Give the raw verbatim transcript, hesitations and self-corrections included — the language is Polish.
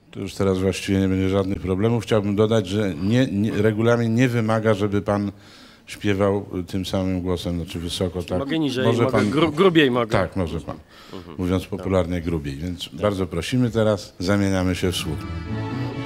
To już teraz właściwie nie będzie żadnych problemów. Chciałbym dodać, że nie, nie, regulamin nie wymaga, żeby pan śpiewał tym samym głosem, znaczy wysoko. Tak. Mogę niżej, może mogę pan, gru, grubiej mogę. Tak, może pan. Mówiąc popularnie, grubiej. Więc bardzo prosimy teraz, zamieniamy się w słuch.